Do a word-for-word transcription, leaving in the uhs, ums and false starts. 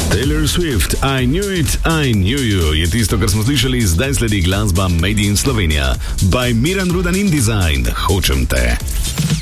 Taylor Swift, I knew it, I knew you je tisto, kar smo slišali, zdaj sledi glasba Made in Slovenija by Miran Rudan in Design. Hočem te.